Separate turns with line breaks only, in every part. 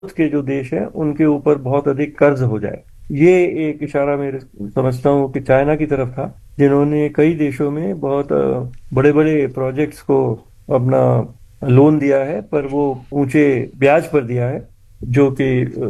के जो देश हैं उनके ऊपर बहुत अधिक कर्ज हो जाए। ये एक इशारा मेरे समझता हूँ कि चाइना की तरफ था, जिन्होंने कई देशों में बहुत बड़े बड़े प्रोजेक्ट्स को अपना लोन दिया है, पर वो ऊंचे ब्याज पर दिया है, जो कि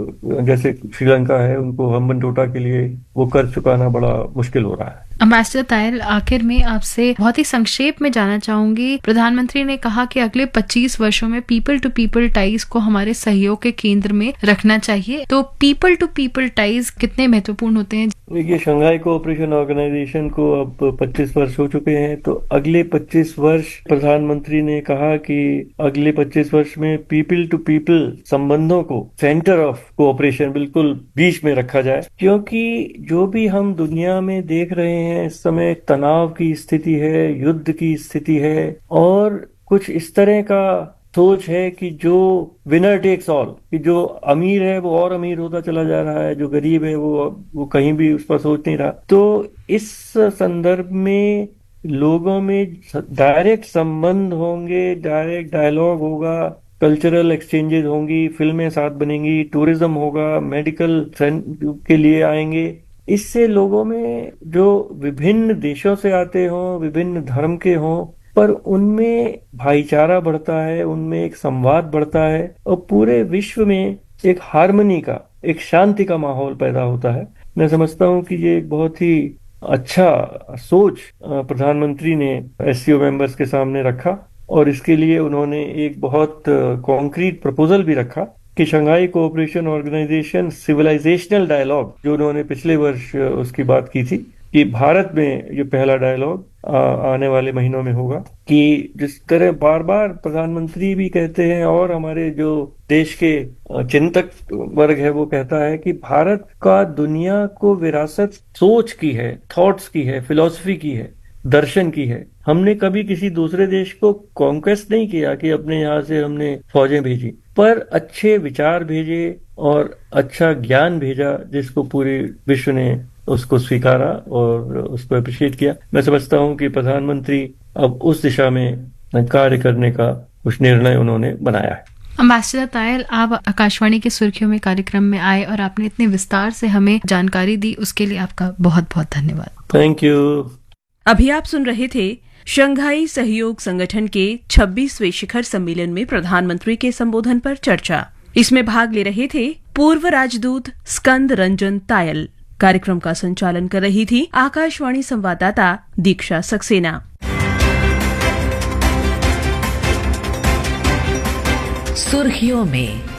जैसे श्रीलंका है, उनको हम्बन टोटा के लिए वो कर्ज चुकाना बड़ा मुश्किल हो रहा है।
एम्बेसडर तायल, आखिर में आपसे बहुत ही संक्षेप में जानना चाहूंगी, प्रधानमंत्री ने कहा कि अगले 25 वर्षों में पीपल टू पीपल टाइज को हमारे सहयोग के केंद्र में रखना चाहिए, तो पीपल टू पीपल टाइज कितने महत्वपूर्ण होते हैं?
देखिए, शंघाई कोऑपरेशन ऑर्गेनाइजेशन को अब 25 वर्ष हो चुके हैं, तो अगले 25 वर्ष प्रधानमंत्री ने कहा कि अगले 25 वर्ष में पीपल टू पीपल संबंधों को सेंटर ऑफ कोऑपरेशन बिल्कुल बीच में रखा जाए, क्योंकि जो भी हम दुनिया में देख रहे हैं इस समय, तनाव की स्थिति है, युद्ध की स्थिति है, और कुछ इस तरह का सोच है कि जो विनर टेक्स ऑल, कि जो अमीर है वो और अमीर होता चला जा रहा है, जो गरीब है वो कहीं भी उस पर सोच नहीं रहा। तो इस संदर्भ में लोगों में डायरेक्ट संबंध होंगे, डायरेक्ट डायलॉग होगा, कल्चरल एक्सचेंजेस होंगी, फिल्में साथ बनेंगी, टूरिज्म होगा, मेडिकल के लिए आएंगे। इससे लोगों में जो विभिन्न देशों से आते हों, विभिन्न धर्म के हों, पर उनमें भाईचारा बढ़ता है, उनमें एक संवाद बढ़ता है, और पूरे विश्व में एक हार्मनी का, एक शांति का माहौल पैदा होता है। मैं समझता हूँ कि ये एक बहुत ही अच्छा सोच प्रधानमंत्री ने एससीओ मेंबर्स के सामने रखा, और इसके लिए उन्होंने एक बहुत कॉन्क्रीट प्रपोजल भी रखा कि Shanghai cooperation organisation civilisational dialogue, जो उन्होंने पिछले वर्ष उसकी बात की थी, कि भारत में ये पहला डायलॉग आने वाले महीनों में होगा। कि जिस तरह बार बार प्रधानमंत्री भी कहते हैं और हमारे जो देश के चिंतक वर्ग है वो कहता है कि भारत का दुनिया को विरासत सोच की है, थॉट्स की है, फिलॉसफी की है, दर्शन की है। हमने कभी किसी दूसरे देश को कॉन्क्वेस्ट नहीं किया कि अपने यहाँ से हमने फौजें भेजी, पर अच्छे विचार भेजे और अच्छा ज्ञान भेजा, जिसको पूरे विश्व ने उसको स्वीकारा और उसको अप्रिशिएट किया। मैं समझता हूँ कि प्रधानमंत्री अब उस दिशा में कार्य करने का कुछ निर्णय उन्होंने बनाया है।
एम्बेसडर तायल, आप आकाशवाणी की सुर्खियों में कार्यक्रम में आए और आपने इतने विस्तार से हमें जानकारी दी, उसके लिए आपका बहुत बहुत धन्यवाद।
Thank you.
अभी आप सुन रहे थे शंघाई सहयोग संगठन के 26वें शिखर सम्मेलन में प्रधानमंत्री के संबोधन पर चर्चा। इसमें भाग ले रहे थे पूर्व राजदूत स्कंद रंजन तायल। कार्यक्रम का संचालन कर रही थी आकाशवाणी संवाददाता दीक्षा सक्सेना।
सुर्खियों में